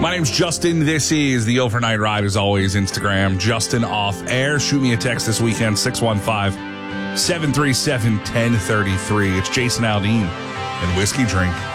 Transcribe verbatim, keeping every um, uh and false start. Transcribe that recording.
My name's Justin. This is the Overnight Ride. As always, Instagram, Justin Off Air. Shoot me a text this weekend, six one five, seven three seven, one zero three three. It's Jason Aldean and Whiskey Drink.